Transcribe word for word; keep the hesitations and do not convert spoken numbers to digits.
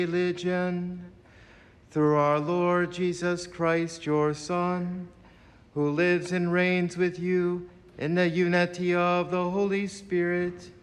religion. Through our Lord Jesus Christ, your Son, who lives and reigns with you in the unity of the Holy Spirit,